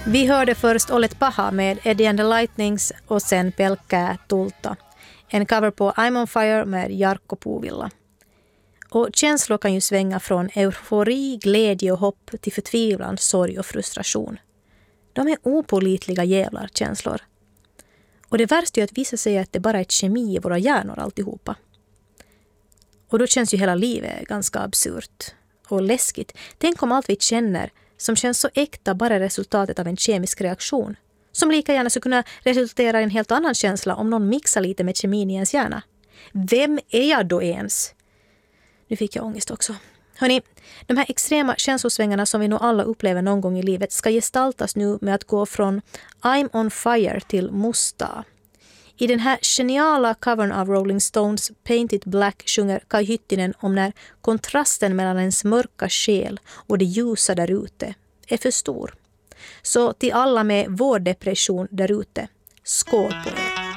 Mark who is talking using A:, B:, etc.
A: Vi hörde först Olet Paha med Eddie and the Lightnings och sen Pelkkää tulta. En cover på I'm on fire med Jarkko Puuvilla. Och känslor kan ju svänga från eufori, glädje och hopp till förtvivlan, sorg och frustration. De är opålitliga jävlar, känslor. Och det värsta är att vissa säger att det bara är ett kemi i våra hjärnor alltihopa. Och då känns ju hela livet ganska absurt och läskigt. Tänk om allt vi känner som känns så äkta bara är resultatet av en kemisk reaktion. Som lika gärna skulle kunna resultera i en helt annan känsla om någon mixar lite med kemin i ens hjärna. Vem är jag då ens? Nu fick jag ångest också. Hörrni, de här extrema känslosvängarna som vi nog alla upplever någon gång i livet ska gestaltas nu med att gå från I'm on fire till Musta. I den här geniala covern av Rolling Stones Paint It Black sjunger Kai Hyttinen om när kontrasten mellan ens mörka själ och det ljusa där ute är för stor. Så till alla med vårdepression där ute, skål på er!